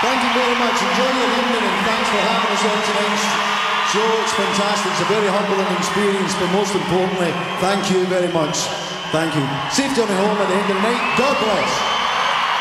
Thank you very much. Enjoy your evening and thanks for having us on tonight's show. It's fantastic. It's a very humbling experience, but most importantly, thank you very much. Thank you. Safe journey home at the end of the night. God bless.